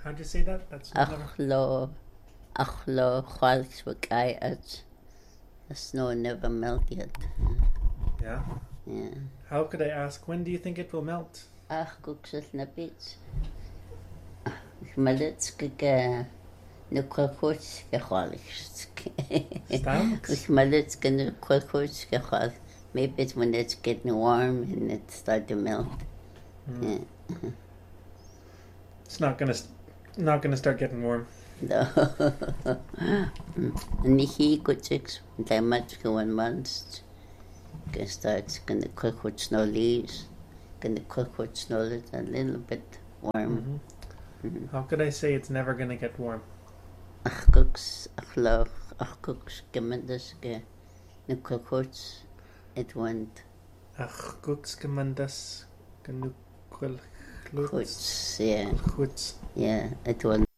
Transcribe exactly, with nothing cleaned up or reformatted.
How'd you say that? That's never... Achlo, achlo, chwalch w'kai at. The snow never melt yet. Yeah? Yeah. How could I ask, when do you think it will melt? Ach, guksel na bits. Ich malets gege ne kwalkots gechwalch. Stamps? Ich malets ge ne kwalkots gechwalch. Maybe it's when it's getting warm and it starts to melt. Mm. Yeah. It's not gonna, st- not gonna start getting warm. No. Nihi kutsix, they much go one month. Can start gonna cook with snow leaves. Gonna cook with snow that's a little bit warm. Mm-hmm. Mm-hmm. How could I say it's never gonna get warm? Ach cooks, ach love, ach cooks, gemendas ge, ne cooks, it went. Ach, guks gemandas, genuk Kuts, yeah, Kuts. yeah, it went.